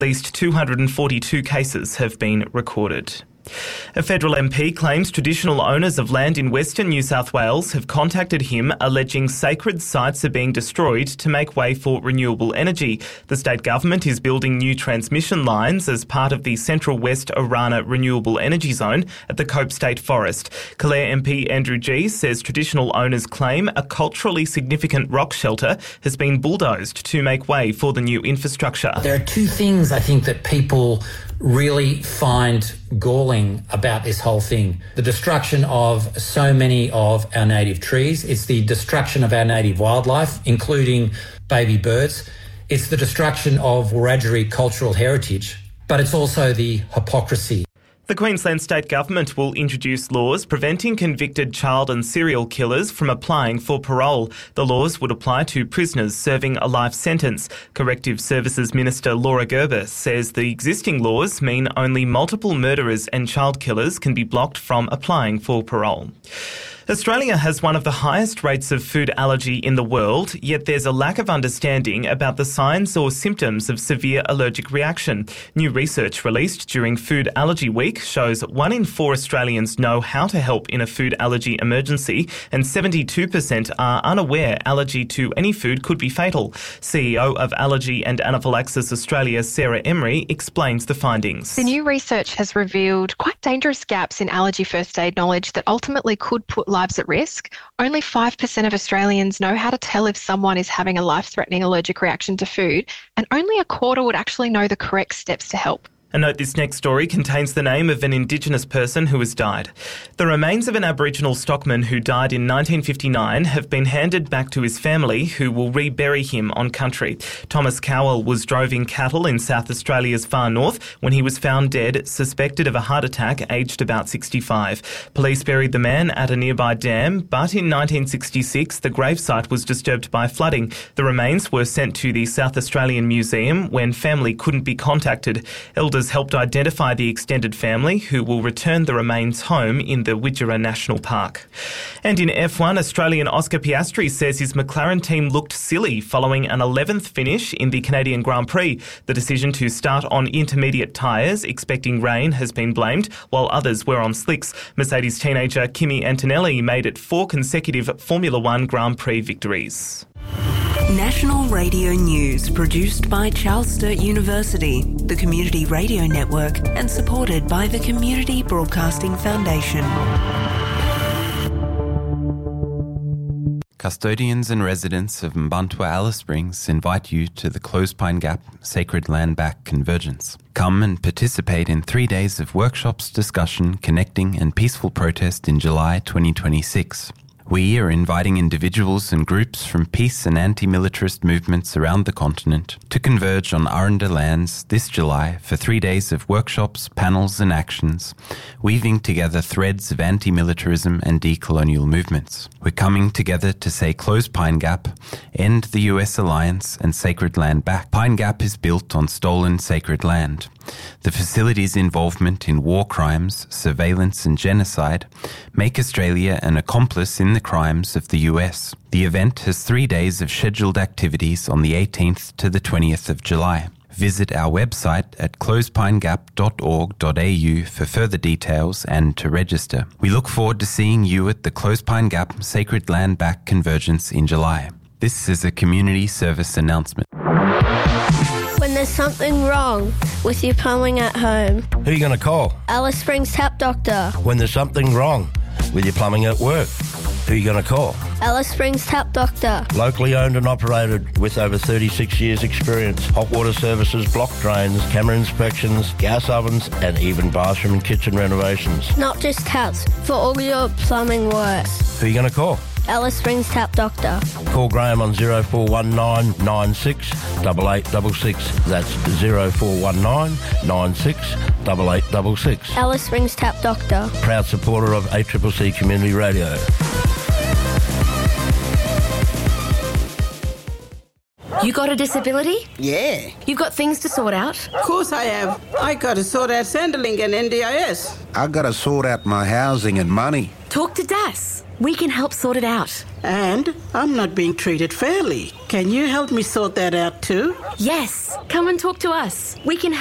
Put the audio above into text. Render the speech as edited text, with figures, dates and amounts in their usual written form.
At least 242 cases have been recorded. A federal MP claims traditional owners of land in Western New South Wales have contacted him alleging sacred sites are being destroyed to make way for renewable energy. The state government is building new transmission lines as part of the Central West Orana Renewable Energy Zone at the Cope State Forest. Calare MP Andrew Gee says traditional owners claim a culturally significant rock shelter has been bulldozed to make way for the new infrastructure. There are two things I think that people really find galling about this whole thing. The destruction of so many of our native trees. It's the destruction of our native wildlife, including baby birds. It's the destruction of Wiradjuri cultural heritage, but it's also the hypocrisy. The Queensland State Government will introduce laws preventing convicted child and serial killers from applying for parole. The laws would apply to prisoners serving a life sentence. Corrective Services Minister Laura Gerber says the existing laws mean only multiple murderers and child killers can be blocked from applying for parole. Australia has one of the highest rates of food allergy in the world, yet there's a lack of understanding about the signs or symptoms of severe allergic reaction. New research released during Food Allergy Week shows 1 in 4 Australians know how to help in a food allergy emergency, and 72% are unaware allergy to any food could be fatal. CEO of Allergy and Anaphylaxis Australia, Sarah Emery, explains the findings. The new research has revealed quite dangerous gaps in allergy first aid knowledge that ultimately could put lives at risk. Only 5% of Australians know how to tell if someone is having a life-threatening allergic reaction to food, and only a quarter would actually know the correct steps to help. A note, this next story contains the name of an Indigenous person who has died. The remains of an Aboriginal stockman who died in 1959 have been handed back to his family, who will rebury him on country. Thomas Cowell was droving cattle in South Australia's far north when he was found dead, suspected of a heart attack, aged about 65. Police buried the man at a nearby dam, but in 1966 the gravesite was disturbed by flooding. The remains were sent to the South Australian Museum when family couldn't be contacted. Elders helped identify the extended family, who will return the remains home in the Widgera National Park. And in F1, Australian Oscar Piastri says his McLaren team looked silly following an 11th finish in the Canadian Grand Prix. The decision to start on intermediate tyres, expecting rain, has been blamed, while others were on slicks. Mercedes teenager Kimi Antonelli made it 4 consecutive Formula One Grand Prix victories. National Radio News, produced by Charles Sturt University, the Community Radio Network, and supported by the Community Broadcasting Foundation. Custodians and residents of Mbantua Alice Springs invite you to the Closepine Gap Sacred Land Back Convergence. Come and participate in 3 days of workshops, discussion, connecting and peaceful protest in July 2026. We are inviting individuals and groups from peace and anti-militarist movements around the continent to converge on Aranda lands this July for 3 days of workshops, panels and actions, weaving together threads of anti-militarism and decolonial movements. We're coming together to say close Pine Gap, end the US alliance and sacred land back. Pine Gap is built on stolen sacred land. The facility's involvement in war crimes, surveillance and genocide make Australia an accomplice in the crimes of the US. The event has 3 days of scheduled activities on the 18th to the 20th of July. Visit our website at closepinegap.org.au for further details and to register. We look forward to seeing you at the Closepine Gap Sacred Land Back Convergence in July. This is a community service announcement. When there's something wrong with your plumbing at home, who are you going to call? Alice Springs Tap Doctor. When there's something wrong with your plumbing at work, who are you going to call? Alice Springs Tap Doctor. Locally owned and operated with over 36 years experience. Hot water services, block drains, camera inspections, gas ovens and even bathroom and kitchen renovations. Not just taps, for all your plumbing works. Who are you going to call? Alice Springs Tap Doctor. Call Graham on 0419 96 8866. That's 0419 96 8866. Alice Springs Tap Doctor. Proud supporter of ACCC Community Radio. You got a disability? Yeah. You've got things to sort out? Of course I have. I got to sort out Centrelink and NDIS. I got to sort out my housing and money. Talk to Das. We can help sort it out. And I'm not being treated fairly. Can you help me sort that out too? Yes. Come and talk to us. We can